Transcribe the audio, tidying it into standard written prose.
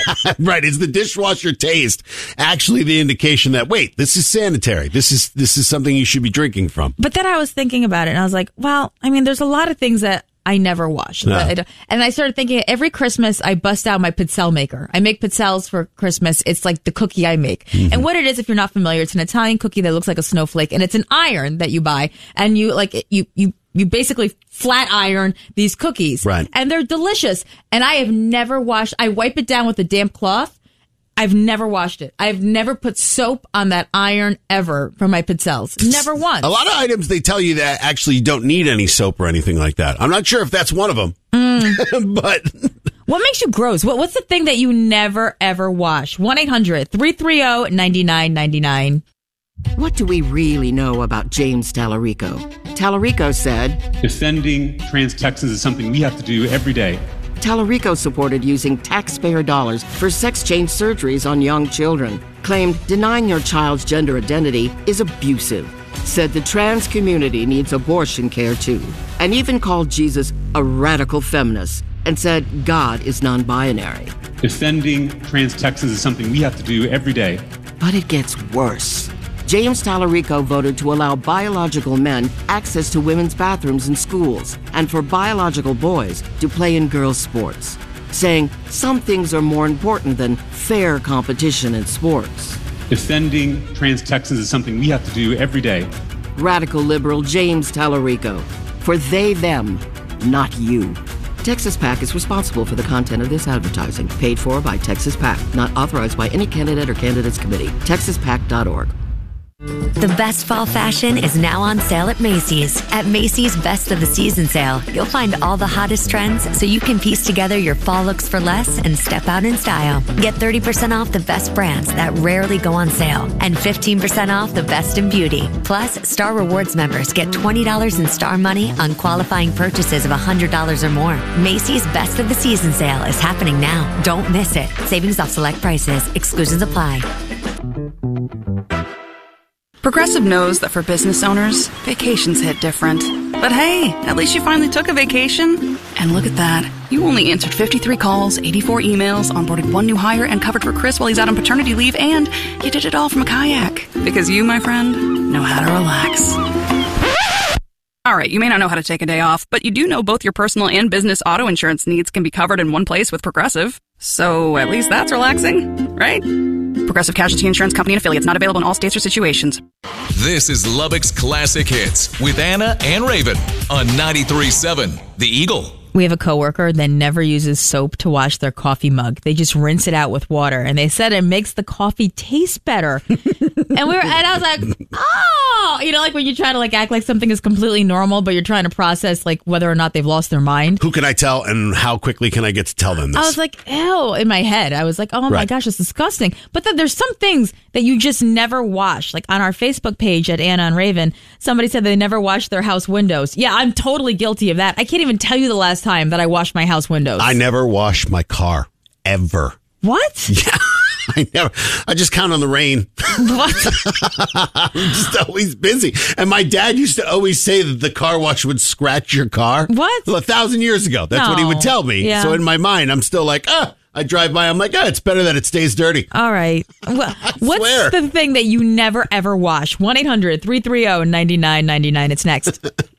Right. Is the dishwasher taste actually the indication that, wait, this is sanitary? This is something you should be drinking from? But then I was thinking about it and I was like, well, I mean, there's a lot of things that I never wash. No. And I started thinking every Christmas I bust out my pizzelle maker. I make pizzelles for Christmas. It's like the cookie I make. Mm-hmm. And what it is, if you're not familiar, it's an Italian cookie that looks like a snowflake, and it's an iron that you buy, and you basically flat iron these cookies. Right. And they're delicious. And I have never washed. I wipe it down with a damp cloth. I've never washed it. I've never put soap on that iron ever for my pizzelles. Never once. A lot of items, they tell you that actually you don't need any soap or anything like that. I'm not sure if that's one of them. But what makes you gross? What's the thing that you never, ever wash? 1-800-330-9999. What do we really know about James Tallarico? Tallarico said, defending trans Texans is something we have to do every day. Tallarico supported using taxpayer dollars for sex change surgeries on young children, claimed denying your child's gender identity is abusive, said the trans community needs abortion care too, and even called Jesus a radical feminist and said God is non-binary. Defending trans Texans is something we have to do every day. But it gets worse. James Tallarico voted to allow biological men access to women's bathrooms in schools and for biological boys to play in girls' sports, saying some things are more important than fair competition in sports. Defending trans Texans is something we have to do every day. Radical liberal James Tallarico. For they, them, not you. Texas PAC is responsible for the content of this advertising, paid for by Texas PAC, not authorized by any candidate or candidates committee. TexasPAC.org. The best fall fashion is now on sale at Macy's. At Macy's Best of the Season sale, you'll find all the hottest trends so you can piece together your fall looks for less and step out in style. Get 30% off the best brands that rarely go on sale and 15% off the best in beauty. Plus, Star Rewards members get $20 in Star Money on qualifying purchases of $100 or more. Macy's Best of the Season sale is happening now. Don't miss it. Savings off select prices. Exclusions apply. Progressive knows that for business owners, vacations hit different. But hey, at least you finally took a vacation. And look at that. You only answered 53 calls, 84 emails, onboarded one new hire, and covered for Chris while he's out on paternity leave, and you did it all from a kayak. Because you, my friend, know how to relax. All right, you may not know how to take a day off, but you do know both your personal and business auto insurance needs can be covered in one place with Progressive. So at least that's relaxing, right? Progressive Casualty Insurance Company and affiliates, not available in all states or situations. This is Lubbock's Classic Hits with Anna and Raven on 93.7 The Eagle. We have a coworker that never uses soap to wash their coffee mug. They just rinse it out with water, and they said it makes the coffee taste better. and I was like, oh, like when you try to act like something is completely normal, but you're trying to process whether or not they've lost their mind. Who can I tell, and how quickly can I get to tell them this? I was like, ew, in my head. I was like, oh my gosh, it's disgusting. But then there's some things that you just never wash. Like on our Facebook page at Anna and Raven, somebody said they never washed their house windows. Yeah, I'm totally guilty of that. I can't even tell you the last time that I washed my house windows. I never wash my car, ever. What? Yeah, I just count on the rain. What? I'm just always busy. And my dad used to always say that the car wash would scratch your car. What? 1,000 years ago. That's what he would tell me. Yeah. So in my mind, I'm still like, I drive by, I'm like, it's better that it stays dirty. All right. Well, what's swear. the thing that you never, ever wash? 1-800-330-9999. It's next.